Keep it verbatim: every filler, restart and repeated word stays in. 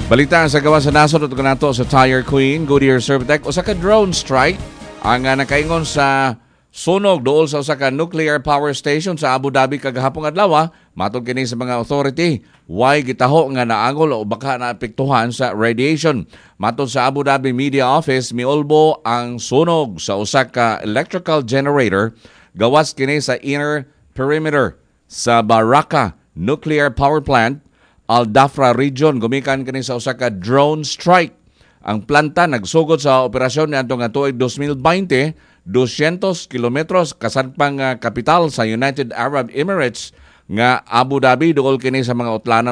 Balita sa gawa sa nasod at kanato sa Tire Queen, Goodyear Survitec, usa ka drone strike ang uh, nakaingon sa sunog dool sa usa ka nuclear power station sa Abu Dhabi kagahapon adlaw. Matod kini sa mga authority, way gitaho nga naangol o baka naapektuhan sa radiation. Matod sa Abu Dhabi Media Office, miulbo ang sunog sa usa ka electrical generator gawas kini sa inner perimeter sa Baraka Nuclear Power Plant, Al Dhafra Region. Gumikan kini sa usa ka drone strike. Ang planta nagsugod sa operasyon niadto nga tuig twenty twenty, two hundred kilometros kasadpang uh, kapital sa United Arab Emirates nga Abu Dhabi. Duol kini sa mga utlanan